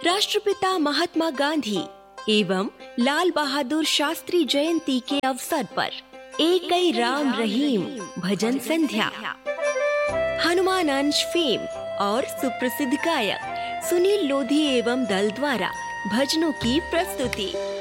राष्ट्रपिता महात्मा गांधी एवं लाल बहादुर शास्त्री जयंती के अवसर पर एकै राम रहीम भजन संध्या। हनुमान अंश फेम और सुप्रसिद्ध गायक सुनील लोधी एवं दल द्वारा भजनों की प्रस्तुति।